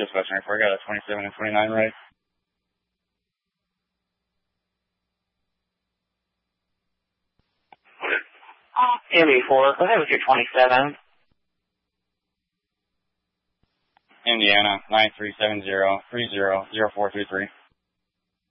Dispatch 94, got a 27 and 29 right. MD4, go ahead with your 27. Indiana, 9370-30-0433.